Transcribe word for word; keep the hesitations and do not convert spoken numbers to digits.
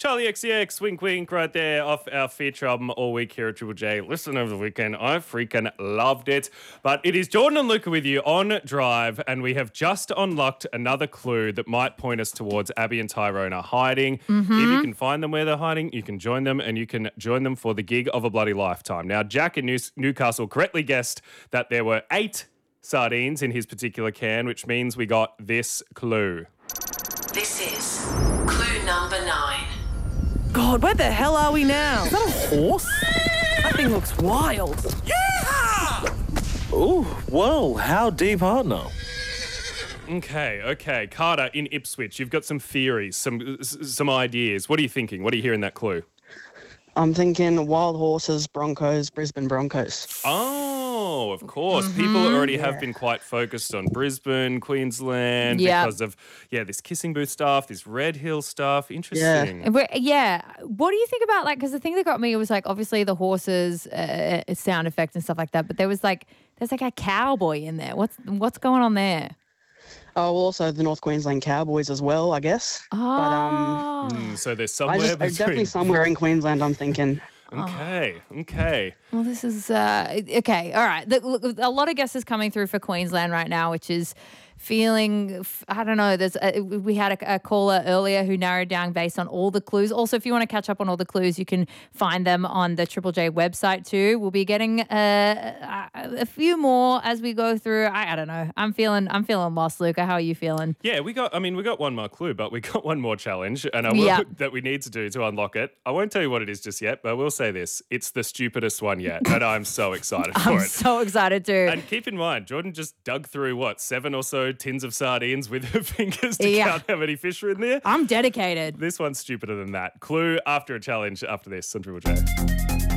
Charlie X C X, wink wink right there off our feature album all week here at Triple J. Listen over the weekend. I freaking loved it. But it is Jordan and Luca with you on Drive, and we have just unlocked another clue that might point us towards Abby and Tyrone are hiding. Mm-hmm. If you can find them where they're hiding, you can join them, and you can join them for the gig of a bloody lifetime. Now, Jack in New- Newcastle correctly guessed that there were eight sardines in his particular can, which means we got this clue. This is clue number nine. God, where the hell are we now? Is that a horse? That thing looks wild. Oh, well, how deep, partner? Okay, okay. Carter in Ipswich, you've got some theories, some some ideas. What are you thinking? What do you hear in that clue? I'm thinking wild horses, Broncos, Brisbane Broncos. Oh, of course. Mm-hmm. People already have been quite focused on Brisbane, Queensland, Yeah. because of, yeah, this kissing booth stuff, this Red Hill stuff. Interesting. And we're- Yeah. What do you think about, like, because the thing that got me was, like, obviously the horses, uh, sound effect and stuff like that, but there was, like, there's, like, a cowboy in there. What's what's going on there? Oh, well, also the North Queensland Cowboys as well, I guess. Oh. But um, Mm, so there's I somewhere just, between. definitely somewhere in Queensland, I'm thinking. Okay, okay. Well, this is uh, okay. All right. Look, look, a lot of guesses coming through for Queensland right now, which is feeling. I don't know. There's a, we had a, a caller earlier who narrowed down based on all the clues. Also, if you want to catch up on all the clues, you can find them on the Triple J website too. We'll be getting uh, a, a few more as we go through. I, I don't know. I'm feeling. I'm feeling lost, Luca. How are you feeling? Yeah, we got, I mean, we got one more clue, but we got one more challenge, and I will, Yeah. that we need to do to unlock it. I won't tell you what it is just yet, but I will say this. It's the stupidest one yet, and I'm so excited for I'm it. so excited too. And keep in mind, Jordan just dug through, what, seven or so tins of sardines with her fingers to Yeah. count how many fish are in there? I'm dedicated. This one's stupider than that. Clue after a challenge after this on Triple J.